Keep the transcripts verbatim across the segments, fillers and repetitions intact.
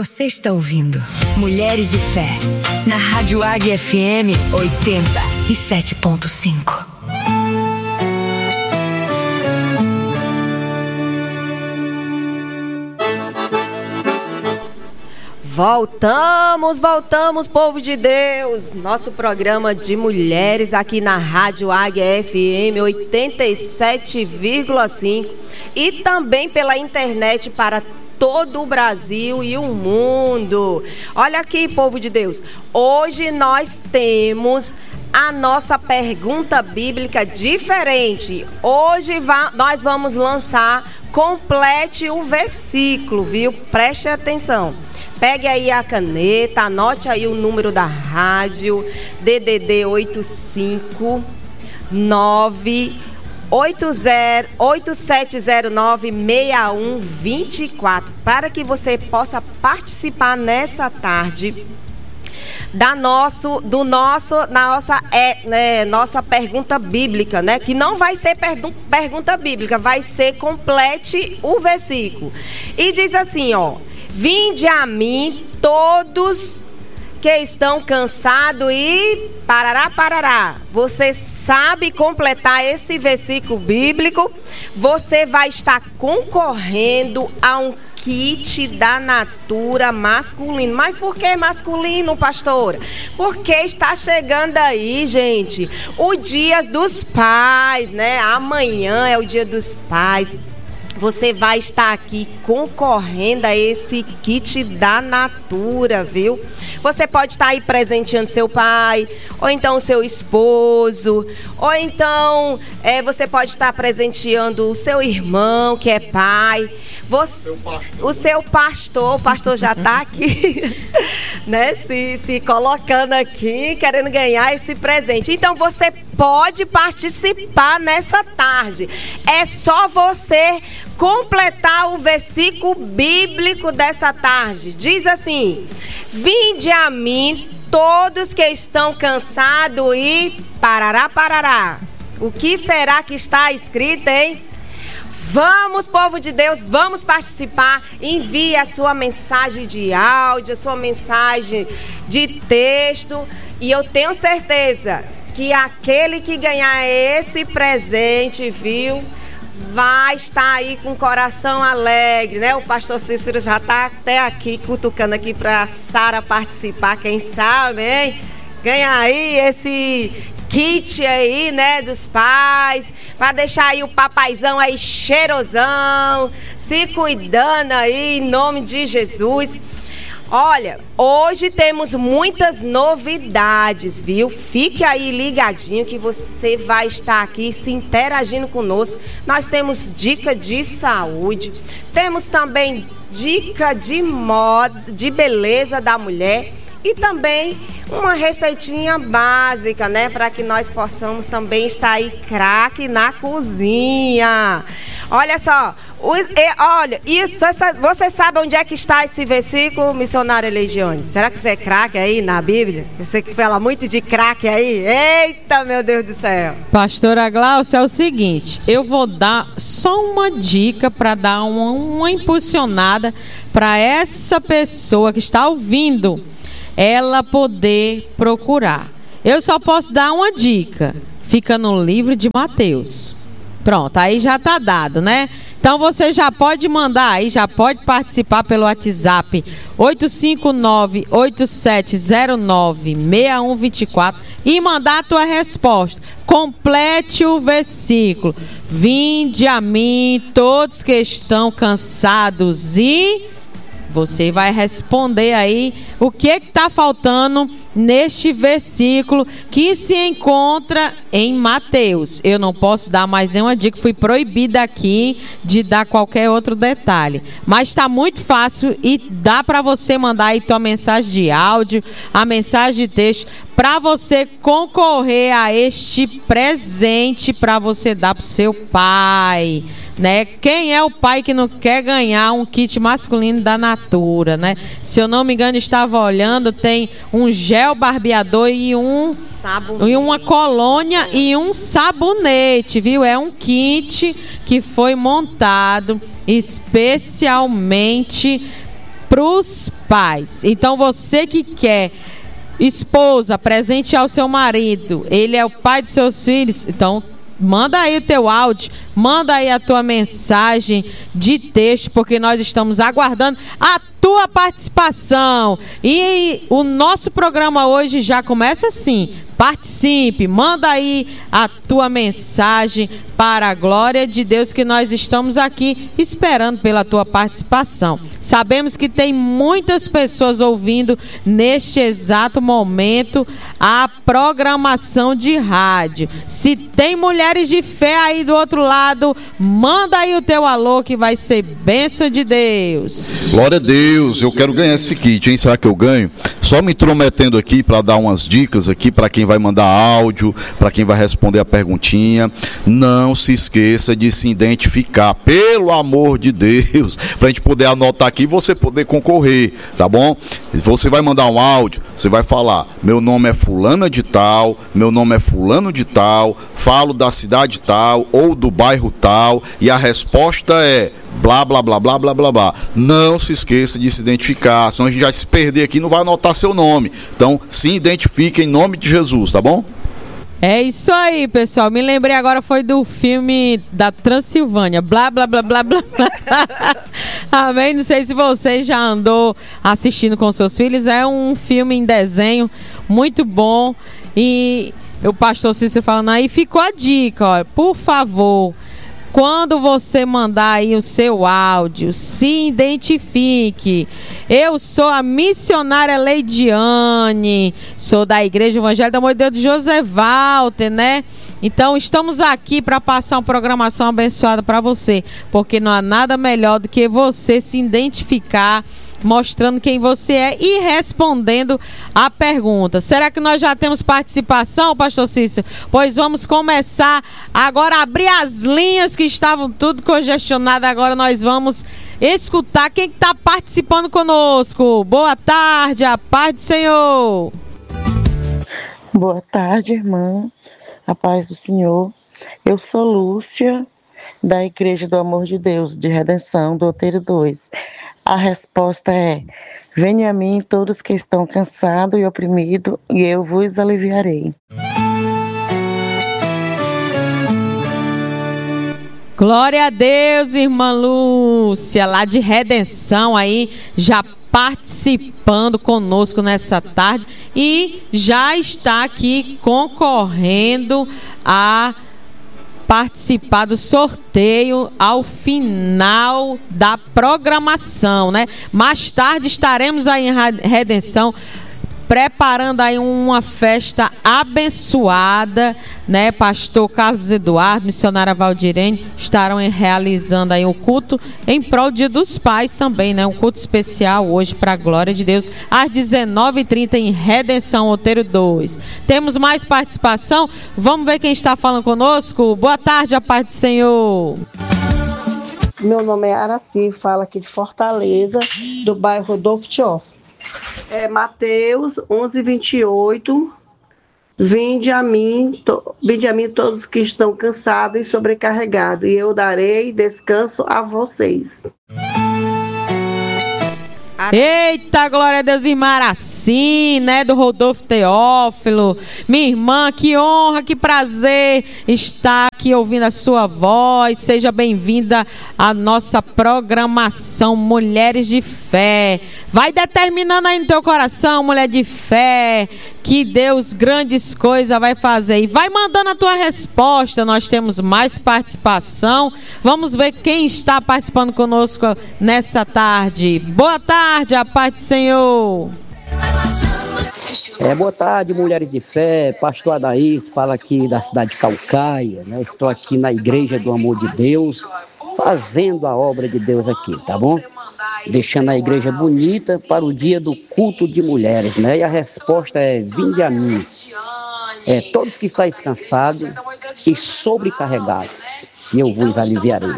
Você está ouvindo Mulheres de Fé, na Rádio Águia F M oitenta e sete ponto cinco. Voltamos, voltamos, povo de Deus. Nosso programa de mulheres aqui na Rádio Águia F M oitenta e sete vírgula cinco e também pela internet para todo o Brasil e o mundo. Olha aqui, povo de Deus. Hoje nós temos a nossa pergunta bíblica diferente. Hoje va- nós vamos lançar complete o versículo, viu? Preste atenção. Pegue aí a caneta, anote aí o número da rádio, D D D oito cinco nove oito zero oito sete zero nove seis um dois quatro, para que você possa participar nessa tarde da nosso, do nosso, na nossa, é, né, nossa pergunta bíblica, né? Que não vai ser pergun- pergunta bíblica, vai ser complete o versículo. E diz assim, ó: vinde a mim todos que estão cansados e parará, parará. Você sabe completar esse versículo bíblico, você vai estar concorrendo a um kit da Natura masculino. Mas por que masculino, pastora? Porque está chegando aí, gente, o Dia dos Pais, né? Amanhã é o Dia dos Pais. Você vai estar aqui concorrendo a esse kit da Natura, viu? Você pode estar aí presenteando seu pai, ou então seu esposo, ou então é, você pode estar presenteando o seu irmão, que é pai. Você, o seu pastor, o pastor já está aqui, né? Se, se colocando aqui, querendo ganhar esse presente. Então você pode participar nessa tarde. É só você completar o versículo bíblico dessa tarde. Diz assim: vinde a mim todos que estão cansados e parará, parará. O que será que está escrito, hein? Vamos, povo de Deus, vamos participar. Envie a sua mensagem de áudio, a sua mensagem de texto, e eu tenho certeza que aquele que ganhar esse presente, viu, vai estar aí com o coração alegre, né? O pastor Cícero já está até aqui, cutucando aqui para a Sara participar, quem sabe, hein? Ganha aí esse kit aí, né, dos pais, para deixar aí o papaizão aí cheirosão, se cuidando aí, em nome de Jesus. Olha, hoje temos muitas novidades, viu? Fique aí ligadinho que você vai estar aqui se interagindo conosco. Nós temos dica de saúde, temos também dica de moda, de beleza da mulher e também uma receitinha básica, né? Para que nós possamos também estar aí craque na cozinha. Olha só, os, e, olha, isso, essas, você sabe onde é que está esse versículo, missionária Legione? Será que você é craque aí na Bíblia? Você que fala muito de craque aí. Eita, meu Deus do céu. Pastora Glaucia, é o seguinte, eu vou dar só uma dica para dar uma, uma impulsionada para essa pessoa que está ouvindo, ela poder procurar. Eu só posso dar uma dica. Fica no livro de Mateus. Pronto, aí já está dado, né? Então você já pode mandar aí, já pode participar pelo WhatsApp oito cinco nove, oito sete zero nove, seis um dois quatro e mandar a tua resposta. Complete o versículo. Vinde a mim todos que estão cansados e... Você vai responder aí o que está faltando neste versículo que se encontra em Mateus. Eu não posso dar mais nenhuma dica, fui proibida aqui de dar qualquer outro detalhe. Mas está muito fácil e dá para você mandar aí tua mensagem de áudio, a mensagem de texto, para você concorrer a este presente para você dar para o seu pai, né? Quem é o pai que não quer ganhar um kit masculino da Natura, né? Se eu não me engano, estava olhando, tem um gel barbeador e um sabonete. E uma colônia e um sabonete, viu? É um kit que foi montado especialmente para os pais. Então você que quer, esposa, presente ao seu marido, ele é o pai de seus filhos, então manda aí o teu áudio, manda aí a tua mensagem de texto, porque nós estamos aguardando a tua participação. E o nosso programa hoje já começa assim: participe, manda aí a tua mensagem para a glória de Deus, que nós estamos aqui esperando pela tua participação. Sabemos que tem muitas pessoas ouvindo neste exato momento a programação de rádio. Se tem mulheres de fé aí do outro lado, manda aí o teu alô, que vai ser bênção de Deus. Glória a Deus, eu quero ganhar esse kit, hein? Será que eu ganho? Só me intrometendo aqui para dar umas dicas aqui para quem vai mandar áudio, para quem vai responder a perguntinha. Não se esqueça de se identificar, pelo amor de Deus, para a gente poder anotar aqui e você poder concorrer, tá bom? Você vai mandar um áudio, você vai falar: meu nome é fulana de tal, meu nome é fulano de tal, falo da cidade tal ou do bairro tal, e a resposta é blá, blá, blá, blá, blá, blá, blá. Não se esqueça de se identificar, senão a gente vai se perder aqui e não vai anotar seu nome. Então, se identifique em nome de Jesus, tá bom? É isso aí, pessoal. Me lembrei agora, foi do filme da Transilvânia. Blá, blá, blá, blá, blá. Amém? Não sei se você já andou assistindo com seus filhos. É um filme em desenho muito bom. E o pastor Cícero falando aí, ficou a dica, ó. Por favor, quando você mandar aí o seu áudio, se identifique. Eu sou a missionária Leidiane, sou da Igreja Evangélica do Amor de Deus de José Walter, né? Então estamos aqui para passar uma programação abençoada para você, porque não há nada melhor do que você se identificar, mostrando quem você é e respondendo a pergunta. Será que nós já temos participação, pastor Cícero? Pois vamos começar agora a abrir as linhas que estavam tudo congestionadas. Agora nós vamos escutar quem está participando conosco. Boa tarde, a paz do Senhor. Boa tarde, irmã. A paz do Senhor. Eu sou Lúcia, da Igreja do Amor de Deus, de Redenção, do Outeiro dois. A resposta é: venha a mim todos que estão cansados e oprimidos, e eu vos aliviarei. Glória a Deus, irmã Lúcia, lá de Redenção aí, já participando conosco nessa tarde e já está aqui concorrendo a participar do sorteio ao final da programação, né? Mais tarde estaremos aí em Redenção preparando aí uma festa abençoada, né? Pastor Carlos Eduardo, missionária Valdirene, estarão realizando aí o culto em prol do Dia dos Pais também, né? Um culto especial hoje para a glória de Deus, às dezenove e trinta em Redenção, Outeiro dois. Temos mais participação? Vamos ver quem está falando conosco. Boa tarde, a paz do Senhor. Meu nome é Araci, falo aqui de Fortaleza, do bairro Rodolfo Teófilo. É Mateus onze, vinte e oito. Vinde a mim, to, vinde a mim todos que estão cansados e sobrecarregados, e eu darei descanso a vocês. Eita, glória a Deus, irmã Araci, né, do Rodolfo Teófilo. Minha irmã, que honra, que prazer estar aqui ouvindo a sua voz. Seja bem-vinda à nossa programação Mulheres de Fé. Vai determinando aí no teu coração, mulher de fé, que Deus grandes coisas vai fazer. E vai mandando a tua resposta. Nós temos mais participação. Vamos ver quem está participando conosco nessa tarde. Boa tarde, a paz do Senhor. É, boa tarde, mulheres de fé. Pastor Adair fala aqui da cidade de Calcaia, né? Estou aqui na Igreja do Amor de Deus, fazendo a obra de Deus aqui, tá bom? Deixando a igreja bonita para o dia do culto de mulheres, né? E a resposta é: vinde a mim, é, todos que estáis cansados e sobrecarregados, e eu vos aliviarei.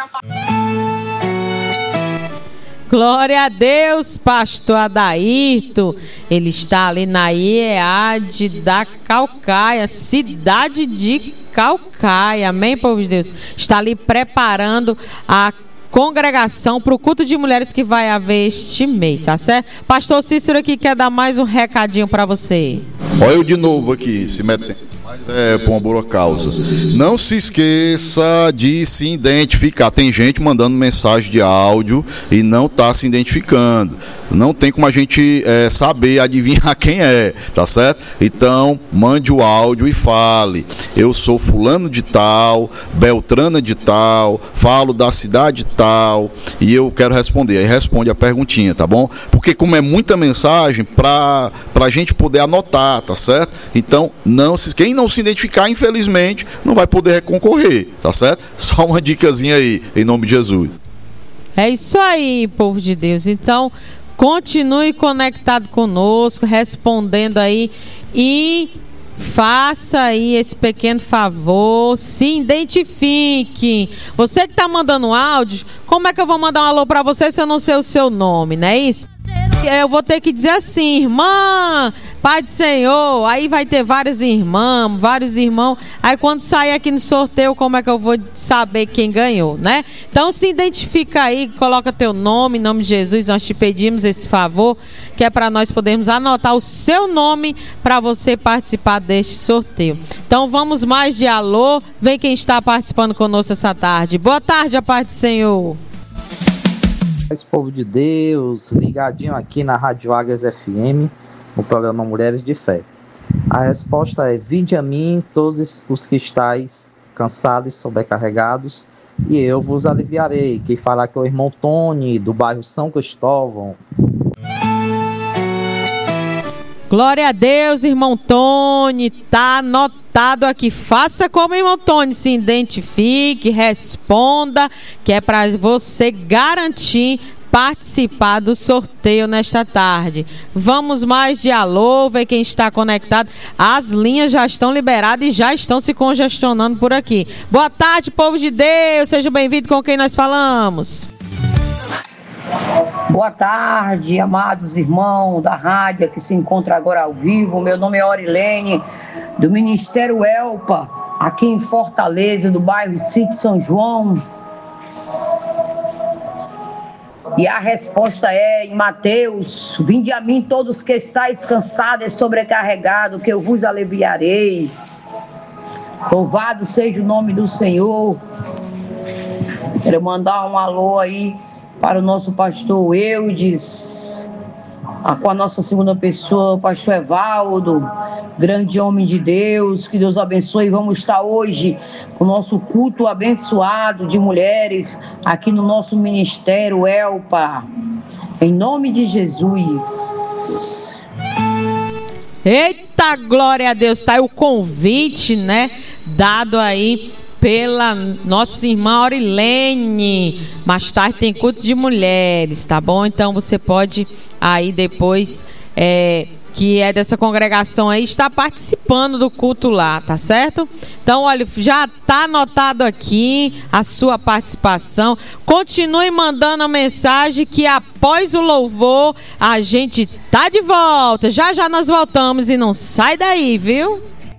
Glória a Deus, pastor Adairto. Ele está ali na I E A D da Calcaia, cidade de Calcaia. Amém, povo de Deus? Está ali preparando a congregação, para o culto de mulheres que vai haver este mês, tá certo? Pastor Cícero aqui quer dar mais um recadinho para você. Olha eu de novo aqui, se metendo. Mas é por uma boa causa. Não se esqueça de se identificar. Tem gente mandando mensagem de áudio e não está se identificando. Não tem como a gente é, saber, adivinhar quem é, tá certo? Então, mande o áudio e fale. Eu sou fulano de tal, Beltrana de tal, falo da cidade tal e eu quero responder. Aí responde a perguntinha, tá bom? Porque como é muita mensagem, para a gente poder anotar, tá certo? Então, não se, quem não se identificar, infelizmente, não vai poder concorrer, tá certo? Só uma dicasinha aí, em nome de Jesus. É isso aí, povo de Deus. Então, continue conectado conosco, respondendo aí e faça aí esse pequeno favor, se identifique. Você que está mandando áudio, como é que eu vou mandar um alô para você se eu não sei o seu nome, não é isso? Eu vou ter que dizer assim, irmã, Pai do Senhor, aí vai ter várias irmãs, vários irmãos, aí quando sair aqui no sorteio, como é que eu vou saber quem ganhou, né? Então se identifica aí, coloca teu nome, em nome de Jesus, nós te pedimos esse favor, que é para nós podermos anotar o seu nome para você participar deste sorteio. Então vamos mais de alô, vem quem está participando conosco essa tarde. Boa tarde, a paz do Senhor. Esse povo de Deus, ligadinho aqui na Rádio Águias F M, no programa Mulheres de Fé. A resposta é: vinde a mim todos os que estáis cansados e sobrecarregados, e eu vos aliviarei. Quem fala aqui é o irmão Tony, do bairro São Cristóvão. Glória a Deus, irmão Tony, tá anotado aqui. Faça como o irmão Tony, se identifique, responda, que é para você garantir participar do sorteio nesta tarde. Vamos mais de alô, ver quem está conectado. As linhas já estão liberadas e já estão se congestionando por aqui. Boa tarde, povo de Deus, seja bem-vindo. Com quem nós falamos? Boa tarde, amados irmãos da rádio que se encontra agora ao vivo. Meu nome é Orilene, do Ministério Elpa, aqui em Fortaleza, do bairro Sítio São João. E a resposta é em Mateus: vinde a mim todos que estáis cansados e sobrecarregados, que eu vos aliviarei. Louvado seja o nome do Senhor. Quero mandar um alô aí para o nosso pastor Eudes, com a nossa segunda pessoa, o pastor Evaldo, grande homem de Deus, que Deus abençoe. Vamos estar hoje com o nosso culto abençoado de mulheres aqui no nosso Ministério Elpa, em nome de Jesus. Eita, glória a Deus, tá aí o convite, né, dado aí pela nossa irmã Orilene. Mais tarde tem culto de mulheres, tá bom? Então você pode aí depois, é, que é dessa congregação aí, estar participando do culto lá, tá certo? Então, olha, já tá anotado aqui a sua participação. Continue mandando a mensagem que após o louvor a gente tá de volta. Já já nós voltamos e não sai daí, viu?